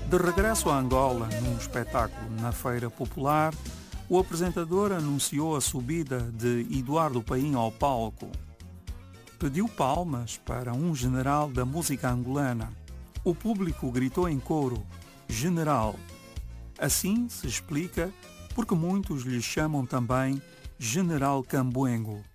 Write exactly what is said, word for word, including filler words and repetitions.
De regresso a Angola, num espetáculo na Feira Popular, o apresentador anunciou a subida de Eduardo Paim ao palco. Pediu palmas para um general da música angolana. O público gritou em coro: General. Assim se explica porque muitos lhe chamam também General Cambuengo.